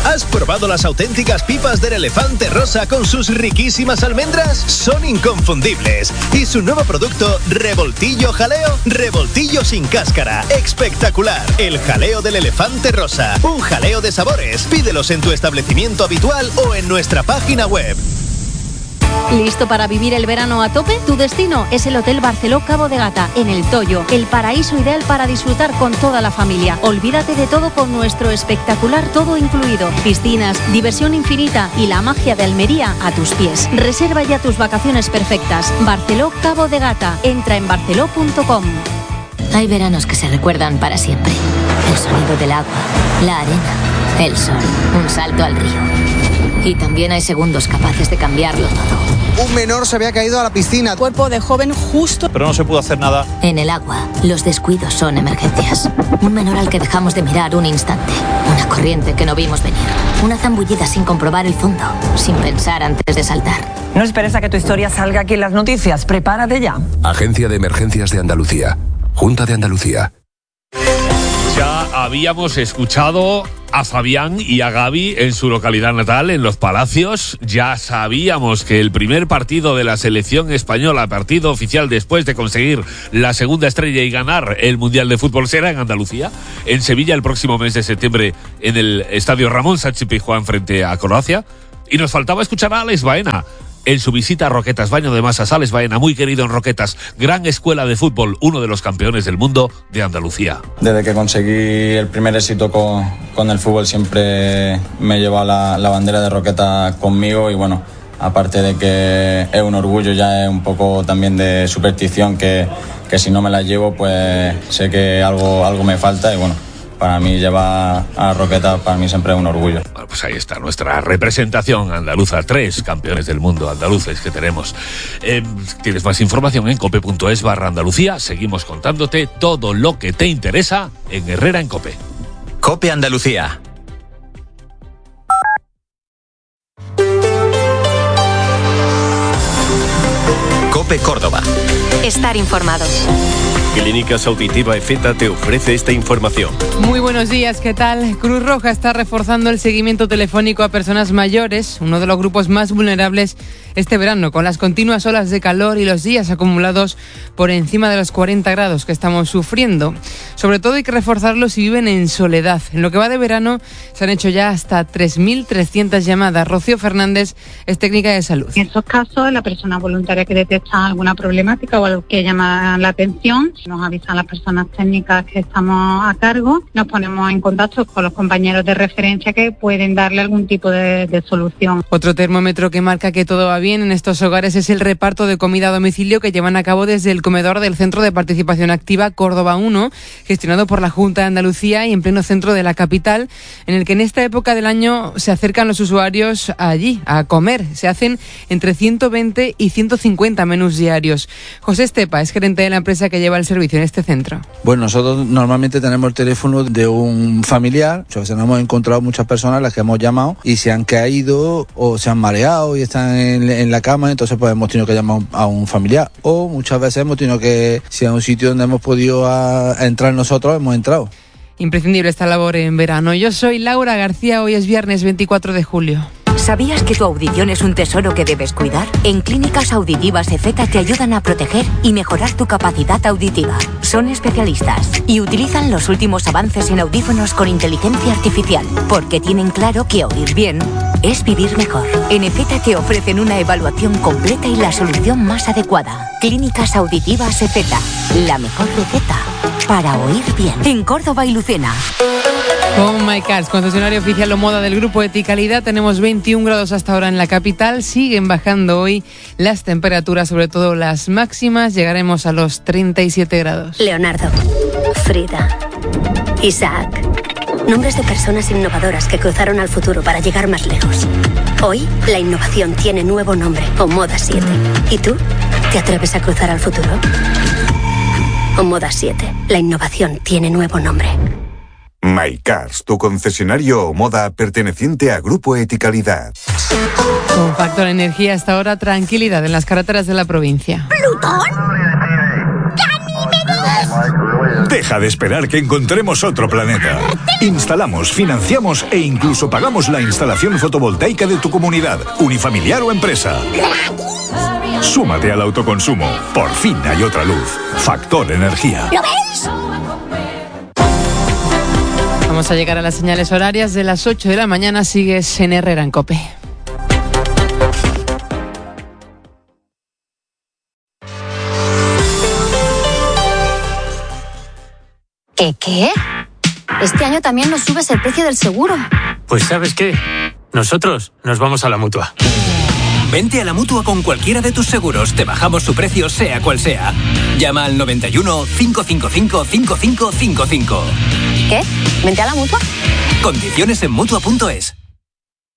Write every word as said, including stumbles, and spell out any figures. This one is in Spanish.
¿Has probado las auténticas pipas del Elefante Rosa con sus riquísimas almendras? Son inconfundibles. Y su nuevo producto, Revoltillo Jaleo, revoltillo sin cáscara. Espectacular. El jaleo del Elefante Rosa. Un jaleo de sabores. Pídelos en tu establecimiento habitual o en nuestra página web. ¿Listo para vivir el verano a tope? Tu destino es el Hotel Barceló Cabo de Gata, en El Toyo, el paraíso ideal para disfrutar con toda la familia. Olvídate de todo con nuestro espectacular todo incluido. Piscinas, diversión infinita y la magia de Almería a tus pies. Reserva ya tus vacaciones perfectas. Barceló Cabo de Gata. Entra en barceló punto com. Hay veranos que se recuerdan para siempre. El sonido del agua, la arena, el sol, un salto al río. Y también hay segundos capaces de cambiarlo todo. Un menor se había caído a la piscina. Cuerpo de joven justo. Pero no se pudo hacer nada. En el agua, los descuidos son emergencias. Un menor al que dejamos de mirar un instante. Una corriente que no vimos venir. Una zambullida sin comprobar el fondo. Sin pensar antes de saltar. No esperes a que tu historia salga aquí en las noticias. Prepárate ya. Agencia de Emergencias de Andalucía. Junta de Andalucía. Ya habíamos escuchado a Fabián y a Gaby en su localidad natal, en Los Palacios. Ya sabíamos que el primer partido de la selección española, partido oficial después de conseguir la segunda estrella y ganar el Mundial de Fútbol, será en Andalucía, en Sevilla, el próximo mes de septiembre, en el estadio Ramón Sánchez Pizjuán frente a Croacia. Y nos faltaba escuchar a Alex Baena en su visita a Roquetas, Baño de Masas. Alex Baena, muy querido en Roquetas, gran escuela de fútbol, uno de los campeones del mundo de Andalucía. Desde que conseguí el primer éxito con, con el fútbol siempre me he llevado la, la bandera de Roquetas conmigo y bueno, aparte de que es un orgullo, ya es un poco también de superstición que, que si no me la llevo pues sé que algo, algo me falta y bueno, para mí llevar a Roquetas, para mí siempre es un orgullo. Bueno, pues ahí está nuestra representación andaluza, tres campeones del mundo andaluces que tenemos. Eh, tienes más información en cope punto es barra Andalucía. Seguimos contándote todo lo que te interesa en Herrera en Cope. Cope Andalucía. Cope Córdoba. Estar informados. Clínicas Auditiva EFETA te ofrece esta información. Muy buenos días, ¿qué tal? Cruz Roja está reforzando el seguimiento telefónico a personas mayores, uno de los grupos más vulnerables este verano, con las continuas olas de calor y los días acumulados por encima de los cuarenta grados que estamos sufriendo. Sobre todo hay que reforzarlo si viven en soledad. En lo que va de verano se han hecho ya hasta tres mil trescientas llamadas. Rocío Fernández es técnica de salud. En esos casos, la persona voluntaria que detecta alguna problemática o algo que llama la atención, nos avisan las personas técnicas que estamos a cargo, nos ponemos en contacto con los compañeros de referencia que pueden darle algún tipo de, de solución. Otro termómetro que marca que todo va bien en estos hogares es el reparto de comida a domicilio que llevan a cabo desde el comedor del Centro de Participación Activa Córdoba uno, gestionado por la Junta de Andalucía y en pleno centro de la capital, en el que en esta época del año se acercan los usuarios allí a comer. Se hacen entre ciento veinte y ciento cincuenta menús diarios. José Estepa es gerente de la empresa que lleva el servicio en este centro. Bueno, nosotros normalmente tenemos el teléfono de un familiar. O sea, nos hemos encontrado muchas personas a las que hemos llamado y se han caído o se han mareado y están en, en la cama, entonces pues hemos tenido que llamar a un familiar, o muchas veces hemos tenido que, si es un sitio donde hemos podido a, a entrar nosotros, hemos entrado. Imprescindible esta labor en verano. Yo soy Laura García, hoy es viernes veinticuatro de julio. ¿Sabías que tu audición es un tesoro que debes cuidar? En Clínicas Auditivas EFETA te ayudan a proteger y mejorar tu capacidad auditiva. Son especialistas y utilizan los últimos avances en audífonos con inteligencia artificial, porque tienen claro que oír bien es vivir mejor. En EFETA te ofrecen una evaluación completa y la solución más adecuada. Clínicas Auditivas EFETA, la mejor receta para oír bien. En Córdoba y Lucena. Con My Cars, concesionario oficial o moda del Grupo Eticalidad, tenemos veintiún grados hasta ahora en la capital. Siguen bajando hoy las temperaturas, sobre todo las máximas. Llegaremos a los treinta y siete grados. Leonardo, Frida, Isaac. Nombres de personas innovadoras que cruzaron al futuro para llegar más lejos. Hoy, la innovación tiene nuevo nombre, Omoda siete. ¿Y tú? ¿Te atreves a cruzar al futuro? Omoda siete. La innovación tiene nuevo nombre. My Cars, tu concesionario Omoda perteneciente a Grupo Eticalidad. Con Factor Energía hasta ahora, tranquilidad en las carreteras de la provincia. ¿Plutón? ¡Ganímedes! Deja de esperar que encontremos otro planeta. Instalamos, financiamos e incluso pagamos la instalación fotovoltaica de tu comunidad, unifamiliar o empresa. Súmate al autoconsumo. Por fin hay otra luz. Factor Energía. ¿Lo ves? Vamos a llegar a las señales horarias de las ocho de la mañana. Sigues en Herrera en COPE. ¿Qué qué? Este año también nos subes el precio del seguro. Pues ¿sabes qué? Nosotros nos vamos a la Mutua. Vente a la Mutua con cualquiera de tus seguros. Te bajamos su precio sea cual sea. Llama al noventa y uno, cinco cinco cinco, cinco cinco cinco cinco. ¿Qué? ¿Vente a la Mutua? Condiciones en Mutua punto es.